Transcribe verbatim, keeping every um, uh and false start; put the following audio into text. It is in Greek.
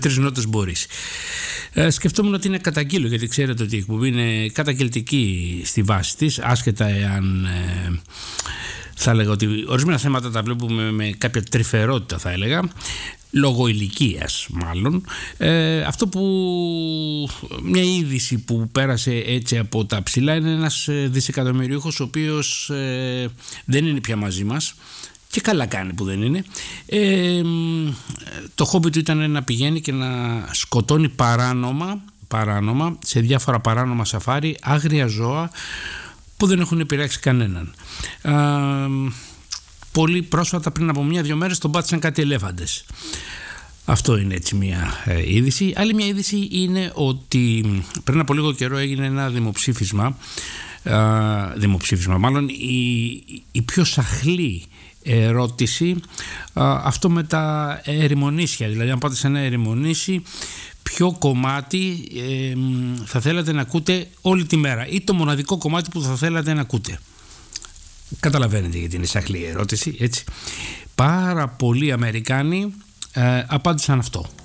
Τρεις νότες μπορείς. Ε, σκεφτόμουν ότι είναι καταγγείλω, γιατί ξέρετε ότι η εκπομπή είναι καταγγελτική στη βάση της, άσχετα εάν ε, θα έλεγα ότι ορισμένα θέματα τα βλέπουμε με κάποια τρυφερότητα, θα έλεγα, λόγω ηλικίας μάλλον. Ε, αυτό που μια είδηση που πέρασε έτσι από τα ψηλά είναι ένας δισεκατομμυρίουχος ο οποίος ε, δεν είναι πια μαζί μας. Και καλά κάνει που δεν είναι. Ε, το χόμπι του ήταν να πηγαίνει και να σκοτώνει παράνομα, παράνομα σε διάφορα παράνομα σαφάρι άγρια ζώα που δεν έχουν επηρεάξει κανέναν. Ε, πολύ πρόσφατα, πριν από μία-δυο μέρες, τον πάτησαν κάτι ελέφαντες. Αυτό είναι έτσι μια ε, είδηση. Άλλη μια είδηση είναι ότι πριν από λίγο καιρό έγινε ένα δημοψήφισμα, ε, δημοψήφισμα μάλλον η, η πιο σαχλή ερώτηση, αυτό με τα ερημονήσια. Δηλαδή, αν πάτε σε ένα ερημονήσι, ποιο κομμάτι ε, θα θέλατε να ακούτε όλη τη μέρα, ή το μοναδικό κομμάτι που θα θέλατε να ακούτε. Καταλαβαίνετε γιατί είναι σαχλή ερώτηση, έτσι. Πάρα πολλοί Αμερικάνοι ε, απάντησαν αυτό.